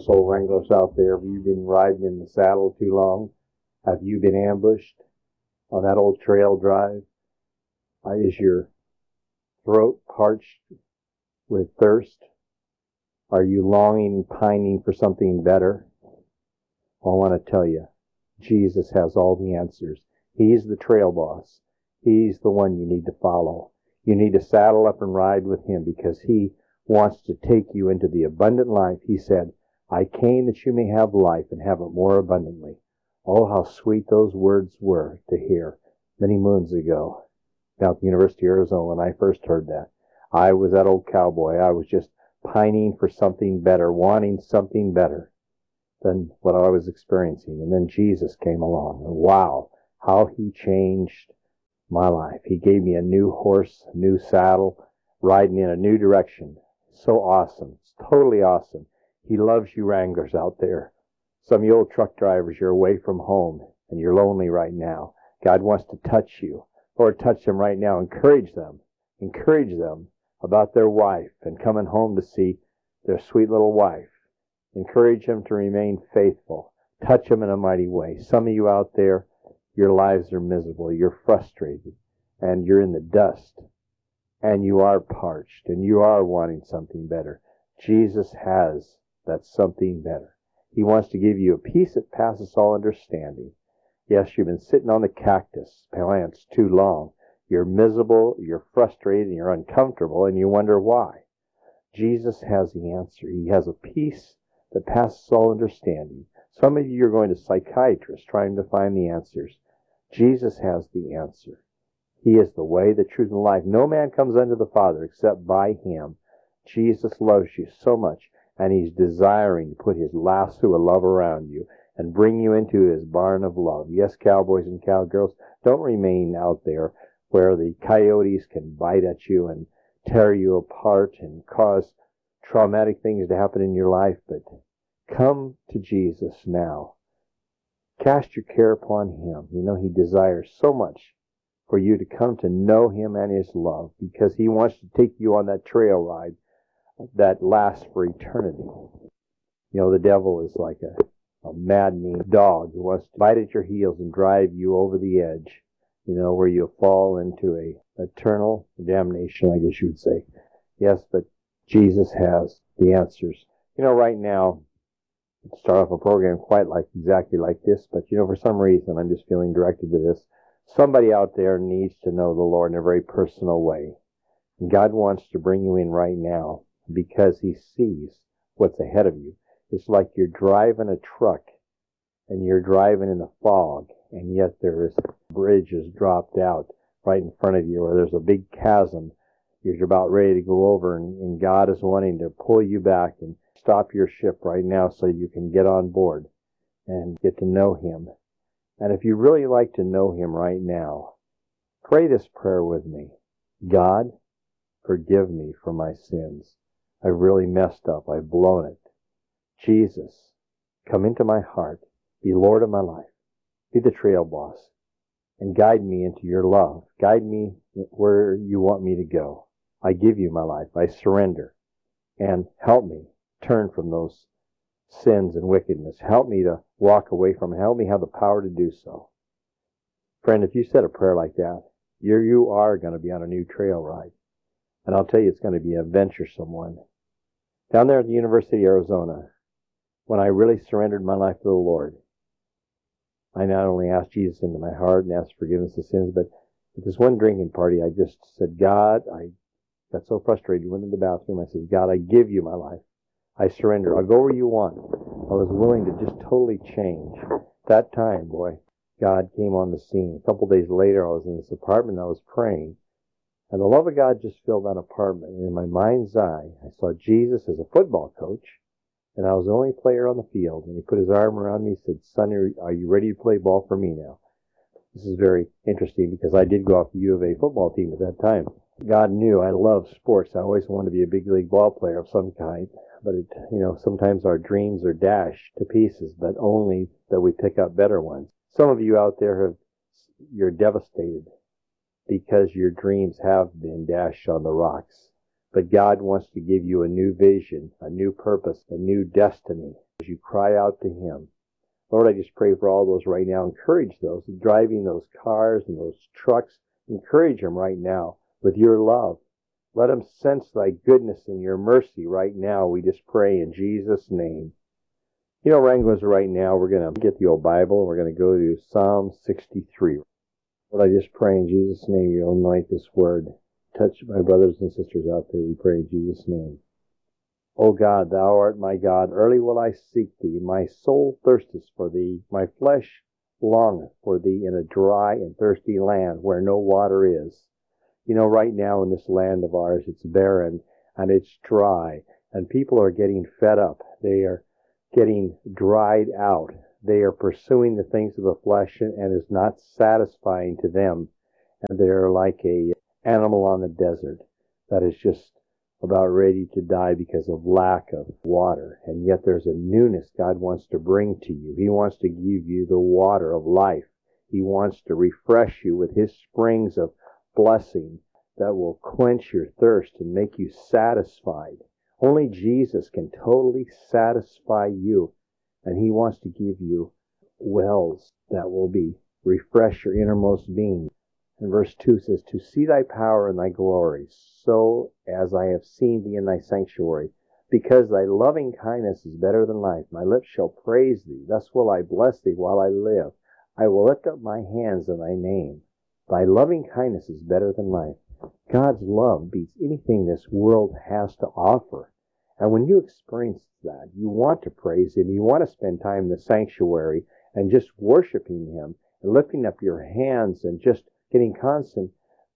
us old wranglers out there, have you been riding in the saddle too long? Have you been ambushed on that old trail drive? Is your throat parched with thirst? Are you longing, pining for something better? Well, I want to tell you, Jesus has all the answers. He's the trail boss. He's the one you need to follow. You need to saddle up and ride with him because he wants to take you into the abundant life. He said, I came that you may have life and have it more abundantly. Oh, how sweet those words were to hear many moons ago down at the University of Arizona when I first heard that. I was that old cowboy. I was just pining for something better, wanting something better than what I was experiencing. And then Jesus came along. And wow, how he changed my life. He gave me a new horse, a new saddle, riding in a new direction. So awesome. It's totally awesome. He loves you wranglers out there. Some of you old truck drivers, you're away from home and you're lonely right now. God wants to touch you. Lord, touch them right now. Encourage them. Encourage them about their wife and coming home to see their sweet little wife. Encourage them to remain faithful. Touch them in a mighty way. Some of you out there, your lives are miserable. You're frustrated and you're in the dust and you are parched and you are wanting something better. Jesus has that something better. He wants to give you a peace that passes all understanding. Yes, you've been sitting on the cactus plants too long. You're miserable, you're frustrated, and you're uncomfortable, and you wonder why. Jesus has the answer. He has a peace that passes all understanding. Some of you are going to psychiatrists trying to find the answers. Jesus has the answer. He is the way, the truth, and life. No man comes unto the Father except by him. Jesus loves you so much, and he's desiring to put his lasso of love around you and bring you into his barn of love. Yes, cowboys and cowgirls, don't remain out there where the coyotes can bite at you and tear you apart and cause traumatic things to happen in your life, but come to Jesus now. Cast your care upon him. You know, he desires so much for you to come to know him and his love because he wants to take you on that trail ride that lasts for eternity. You know, the devil is like a maddening dog who wants to bite at your heels and drive you over the edge, you know, where you'll fall into a eternal damnation, I guess you would say. Yes, but Jesus has the answers. You know, right now, start off a program quite exactly like this, but you know, for some reason, I'm just feeling directed to this. Somebody out there needs to know the Lord in a very personal way. And God wants to bring you in right now because he sees what's ahead of you. It's like you're driving a truck and you're driving in the fog, and yet there is a bridge is dropped out right in front of you, or there's a big chasm you're about ready to go over, and God is wanting to pull you back and stop your ship right now so you can get on board and get to know him. And if you really like to know him right now, pray this prayer with me. God, forgive me for my sins. I've really messed up. I've blown it. Jesus, come into my heart. Be Lord of my life. Be the trail boss. And guide me into your love. Guide me where you want me to go. I give you my life. I surrender. And help me turn from those sins and wickedness. Help me to walk away from it. Help me have the power to do so. Friend, if you said a prayer like that, you are going to be on a new trail ride. And I'll tell you, it's going to be a venturesome one. Down there at the University of Arizona, when I really surrendered my life to the Lord, I not only asked Jesus into my heart and asked forgiveness of sins, but at this one drinking party, I just said, God, I got so frustrated, went into the bathroom. I said, God, I give you my life. I surrender. I'll go where you want. I was willing to just totally change. That time, boy, God came on the scene. A couple days later, I was in this apartment. I was praying. And the love of God just filled that apartment. And in my mind's eye, I saw Jesus as a football coach. And I was the only player on the field. And he put his arm around me and said, son, are you ready to play ball for me now? This is very interesting because I did go off the U of A football team at that time. God knew I loved sports. I always wanted to be a big league ball player of some kind. But sometimes our dreams are dashed to pieces, but only that we pick up better ones. Some of you out there you're devastated because your dreams have been dashed on the rocks. But God wants to give you a new vision, a new purpose, a new destiny as you cry out to Him. Lord, I just pray for all those right now. Encourage those driving those cars and those trucks. Encourage them right now with your love. Let them sense thy goodness and your mercy right now. We just pray in Jesus' name. You know, Wranglers, right now we're going to get the old Bible and we're going to go to Psalm 63. Lord, I just pray in Jesus' name you'll anoint this word. Touch my brothers and sisters out there, we pray in Jesus' name. O God, thou art my God, early will I seek thee. My soul thirsteth for thee, my flesh longeth for thee in a dry and thirsty land where no water is. You know, right now in this land of ours, it's barren and it's dry, and people are getting fed up. They are getting dried out. They are pursuing the things of the flesh and is not satisfying to them. And they're like a animal on the desert that is just about ready to die because of lack of water. And yet there's a newness God wants to bring to you. He wants to give you the water of life. He wants to refresh you with His springs of blessing that will quench your thirst and make you satisfied. Only Jesus can totally satisfy you, and He wants to give you wells that will refresh your innermost being. And verse 2 says, to see thy power and thy glory, so as I have seen thee in thy sanctuary, because thy loving kindness is better than life. My lips shall praise thee. Thus will I bless thee while I live. I will lift up my hands in thy name. Thy loving kindness is better than life. God's love beats anything this world has to offer. And when you experience that, you want to praise Him. You want to spend time in the sanctuary and just worshiping Him and lifting up your hands and just getting constant.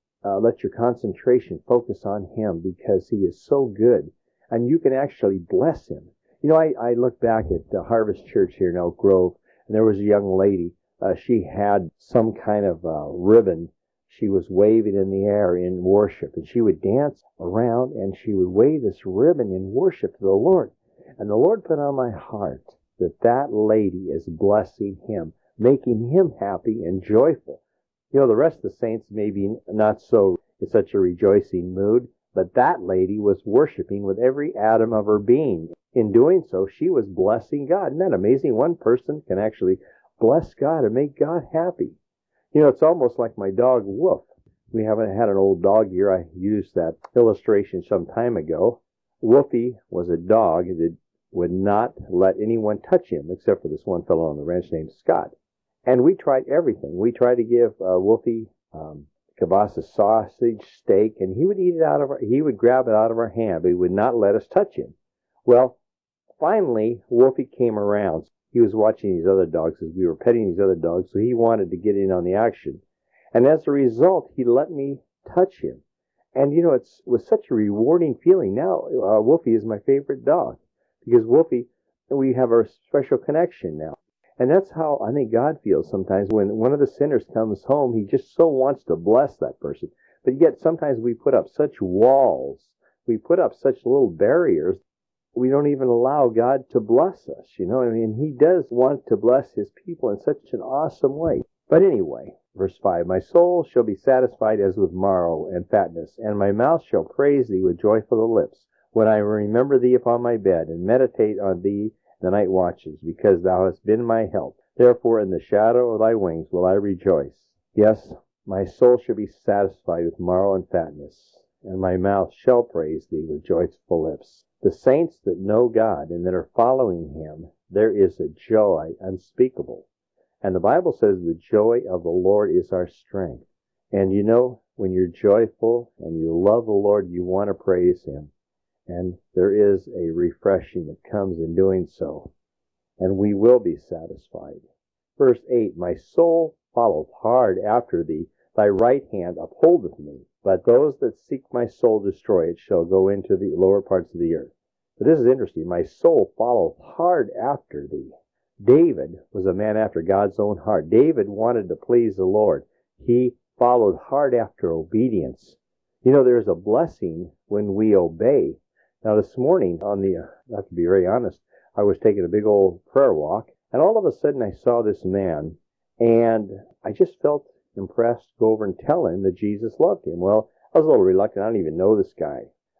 Let your concentration focus on Him because He is so good. And you can actually bless Him. You know, I look back at Harvest Church here in Elk Grove, and there was a young lady. She had some kind of ribbon. She was waving in the air in worship, and she would dance around, and she would wave this ribbon in worship to the Lord. And the Lord put on my heart that that lady is blessing Him, making Him happy and joyful. You know, the rest of the saints may be not so in such a rejoicing mood, but that lady was worshiping with every atom of her being. In doing so, she was blessing God. Isn't that amazing? One person can actually bless God and make God happy. You know, it's almost like my dog, Wolf. We haven't had an old dog here. I used that illustration some time ago. Wolfie was a dog that would not let anyone touch him, except for this one fellow on the ranch named Scott. And we tried everything. We tried to give Wolfie kielbasa sausage, steak, and he would eat it he would grab it out of our hand, but he would not let us touch him. Well, finally, Wolfie came around. He was watching these other dogs as we were petting these other dogs, so he wanted to get in on the action. And as a result, he let me touch him. And, you know, it was such a rewarding feeling. Now, Wolfie is my favorite dog because Wolfie, we have a special connection now. And that's how I think God feels sometimes when one of the sinners comes home. He just so wants to bless that person. But yet sometimes we put up such walls. We put up such little barriers. We don't even allow God to bless us, you know. I mean, He does want to bless His people in such an awesome way. But anyway, verse 5, my soul shall be satisfied as with marrow and fatness, and my mouth shall praise thee with joyful lips, when I remember thee upon my bed, and meditate on thee the night watches, because thou hast been my help. Therefore in the shadow of thy wings will I rejoice. Yes, my soul shall be satisfied with marrow and fatness, and my mouth shall praise thee with joyful lips. The saints that know God and that are following Him, there is a joy unspeakable. And the Bible says the joy of the Lord is our strength. And you know, when you're joyful and you love the Lord, you want to praise Him. And there is a refreshing that comes in doing so. And we will be satisfied. Verse 8, my soul followeth hard after thee. Thy right hand upholdeth me. But those that seek my soul destroy it shall go into the lower parts of the earth. But this is interesting. My soul followeth hard after thee. David was a man after God's own heart. David wanted to please the Lord. He followed hard after obedience. You know, there's a blessing when we obey. Now this morning, I have to be very honest, I was taking a big old prayer walk, and all of a sudden I saw this man, and I just felt impressed to go over and tell him that Jesus loved him. Well, I was a little reluctant. I don't even know this guy.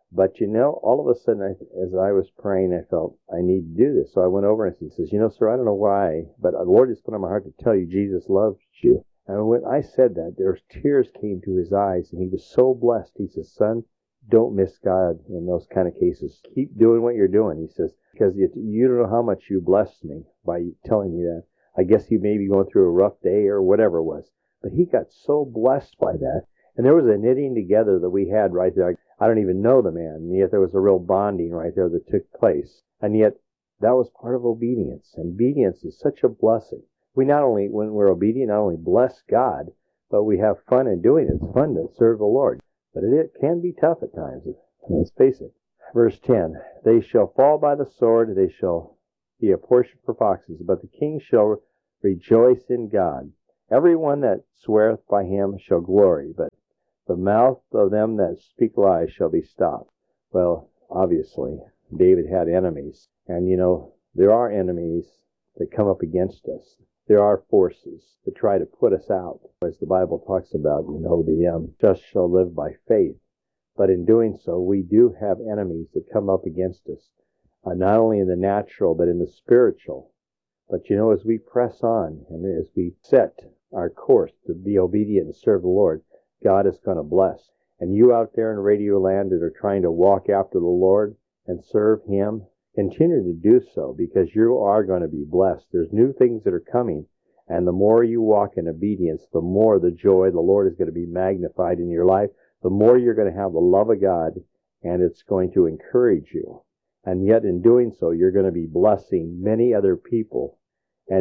But all of a sudden, as I was praying, I felt I need to do this. So I went over and says, sir, I don't know why, but the Lord just put on my heart to tell you Jesus loves you. And when I said that, there's tears came to his eyes, and he was so blessed. He says, son, don't miss God in those kind of cases. Keep doing what you're doing. He says, because you don't know how much you blessed me by telling me that. I guess you may be going through a rough day or whatever it was. But he got so blessed by that. And there was a knitting together that we had right there. I don't even know the man, and yet there was a real bonding right there that took place. And yet that was part of obedience. And obedience is such a blessing. We not only, when we're obedient, not only bless God, but we have fun in doing it. It's fun to serve the Lord. But it can be tough at times. Let's face it. Verse 10, they shall fall by the sword, they shall be a portion for foxes, but the king shall rejoice in God. Everyone that sweareth by him shall glory, but the mouth of them that speak lies shall be stopped. Well, obviously, David had enemies. And, there are enemies that come up against us. There are forces that try to put us out. As the Bible talks about, the just shall live by faith. But in doing so, we do have enemies that come up against us, not only in the natural, but in the spiritual. But, as we press on and as we set our course to be obedient and serve the Lord, God is going to bless. And you out there in Radio Land that are trying to walk after the Lord and serve him, continue to do so, because you are going to be blessed. There's new things that are coming. And the more you walk in obedience, the more the joy of the Lord is going to be magnified in your life. The more you're going to have the love of God, and it's going to encourage you. And yet in doing so, you're going to be blessing many other people. And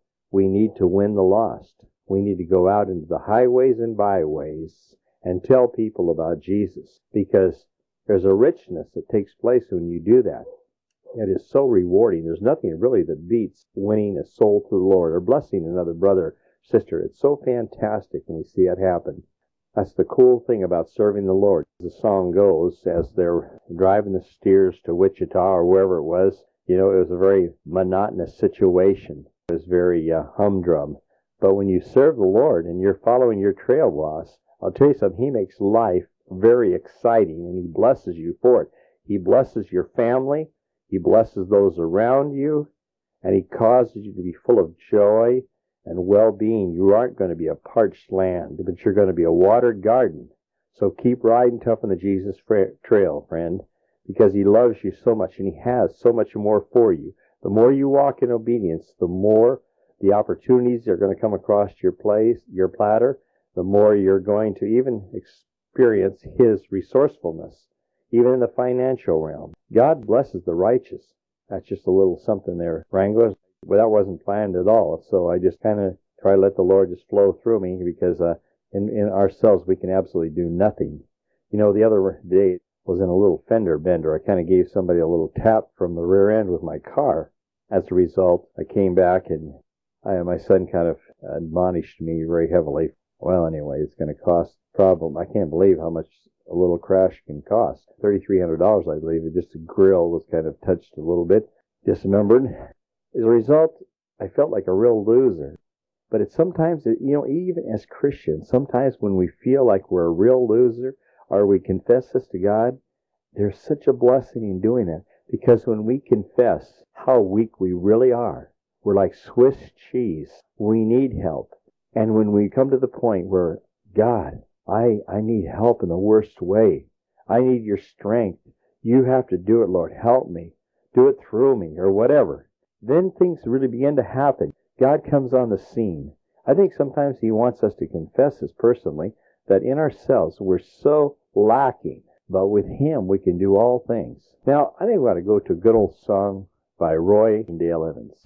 we need to win the lost. We need to go out into the highways and byways and tell people about Jesus, because there's a richness that takes place when you do that. It is so rewarding. There's nothing really that beats winning a soul to the Lord or blessing another brother, sister. It's so fantastic when we see it happen. That's the cool thing about serving the Lord. The song goes, as they're driving the steers to Wichita or wherever it was, it was a very monotonous situation. It was very humdrum. But when you serve the Lord and you're following your trail boss, I'll tell you something, he makes life very exciting, and he blesses you for it. He blesses your family. He blesses those around you, and he causes you to be full of joy and well-being. You aren't going to be a parched land, but you're going to be a watered garden. So keep riding tough on the Jesus trail, friend, because he loves you so much, and he has so much more for you. The more you walk in obedience, the more the opportunities are going to come across your platter, the more you're going to even experience his resourcefulness, even in the financial realm. God blesses the righteous. That's just a little something there, Wranglers. Well, that wasn't planned at all, so I just kind of try to let the Lord just flow through me, because in ourselves we can absolutely do nothing. The other day was in a little fender bender. I kind of gave somebody a little tap from the rear end with my car. As a result, I came back and my son kind of admonished me very heavily. Well, anyway, it's going to cost I can't believe how much a little crash can cost. $3,300, I believe. Just the grill was kind of touched a little bit, dismembered. As a result, I felt like a real loser. But it's sometimes, even as Christians, sometimes when we feel like we're a real loser, or we confess this to God, there's such a blessing in doing that. Because when we confess how weak we really are, we're like Swiss cheese. We need help. And when we come to the point where, God, I need help in the worst way. I need your strength. You have to do it, Lord. Help me. Do it through me, or whatever. Then things really begin to happen. God comes on the scene. I think sometimes he wants us to confess this personally, that in ourselves we're so lacking. But with him we can do all things. Now, I think we ought to go to a good old song by Roy and Dale Evans.